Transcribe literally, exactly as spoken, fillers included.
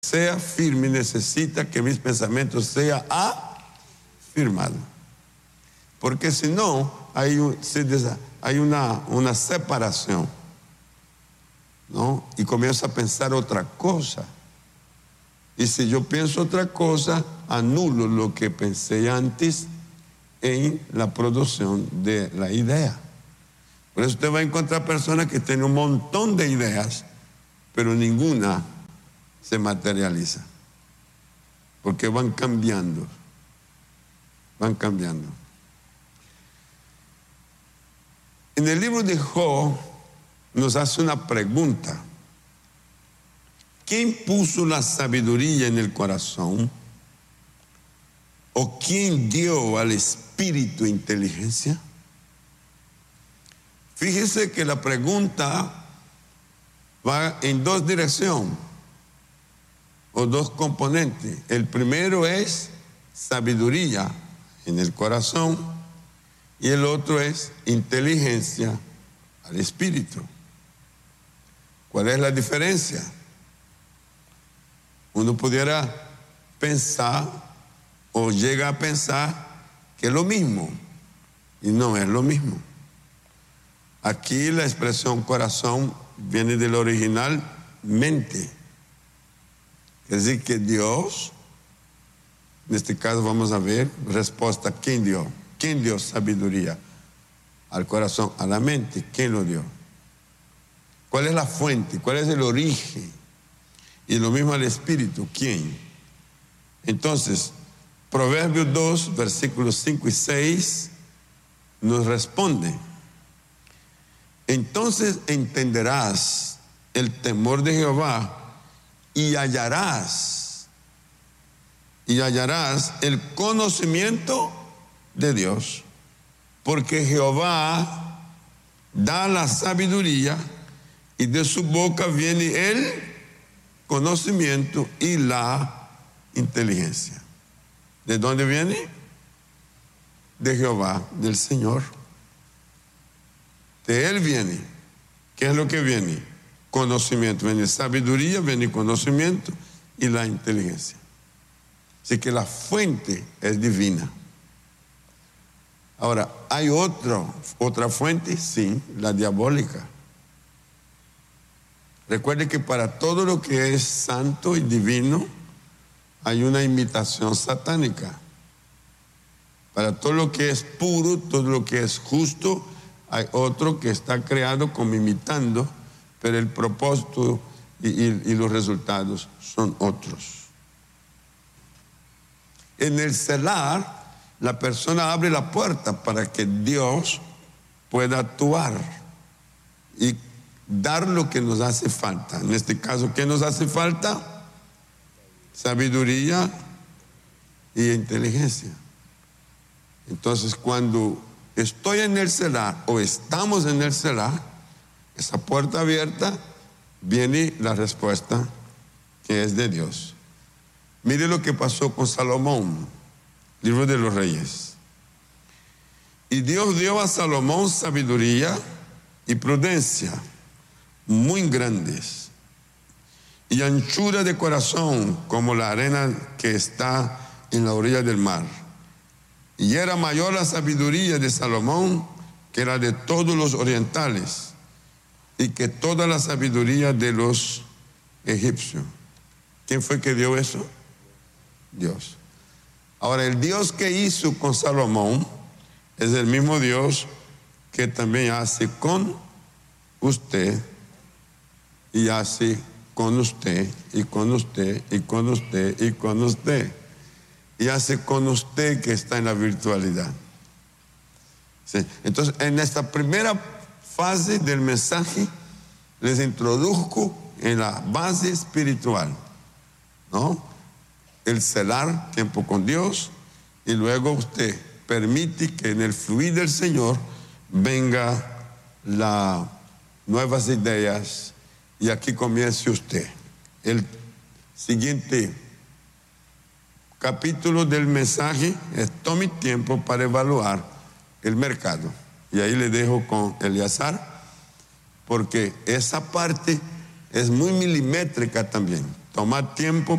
sea firme, necesita que mis pensamientos sean afirmados. Porque si no, hay, un, hay una, una separación, ¿no? Y comienzo a pensar otra cosa. Y si yo pienso otra cosa, anulo lo que pensé antes en la producción de la idea. Por eso usted va a encontrar personas que tienen un montón de ideas, pero ninguna se materializa. Porque van cambiando. Van cambiando. En el libro de Job nos hace una pregunta. ¿Quién puso la sabiduría en el corazón? ¿O quién dio al espíritu inteligencia? Fíjese que la pregunta va en dos direcciones o dos componentes. El primero es sabiduría en el corazón y el otro es inteligencia al espíritu. ¿Cuál es la diferencia? Uno pudiera pensar o llega a pensar que es lo mismo y no es lo mismo. Aquí la expresión corazón viene del original mente. Es decir, que Dios, en este caso vamos a ver, respuesta, ¿quién dio? ¿Quién dio sabiduría al corazón, a la mente? ¿Quién lo dio? ¿Cuál es la fuente? ¿Cuál es el origen? Y lo mismo al espíritu, ¿quién? Entonces, Proverbios dos, versículos cinco y seis, nos responde. Entonces entenderás el temor de Jehová y hallarás, y hallarás el conocimiento de Dios, porque Jehová da la sabiduría y de su boca viene el conocimiento y la inteligencia. ¿De dónde viene? De Jehová, del Señor. De Él viene. ¿Qué es lo que viene? Conocimiento. Viene sabiduría, viene conocimiento y la inteligencia. Así que la fuente es divina. Ahora, ¿hay otro, otra fuente? Sí, la diabólica. Recuerde que para todo lo que es santo y divino hay una imitación satánica. Para todo lo que es puro, todo lo que es justo, hay otro que está creado como imitando, pero el propósito y, y, y los resultados son otros. En el celar, la persona abre la puerta para que Dios pueda actuar y dar lo que nos hace falta. En este caso, ¿qué nos hace falta? Sabiduría y inteligencia. Entonces, cuando estoy en el celar o estamos en el celar, esa puerta abierta, viene la respuesta que es de Dios. Mire lo que pasó con Salomón, libro de los Reyes. Y Dios dio a Salomón sabiduría y prudencia muy grandes, y anchura de corazón como la arena que está en la orilla del mar. Y era mayor la sabiduría de Salomón que la de todos los orientales y que toda la sabiduría de los egipcios. ¿Quién fue que dio eso? Dios. Ahora, el Dios que hizo con Salomón es el mismo Dios que también hace con usted y hace con usted y con usted y con usted y con usted y hace con usted que está en la virtualidad. ¿Sí? Entonces, en esta primera fase del mensaje les introduzco en la base espiritual, ¿no? El celar, tiempo con Dios, y luego usted permite que en el fluir del Señor venga las nuevas ideas, y aquí comience usted. El siguiente capítulo del mensaje es: tome tiempo para evaluar el mercado. Y ahí le dejo con Eleazar, porque esa parte es muy milimétrica también. Toma tiempo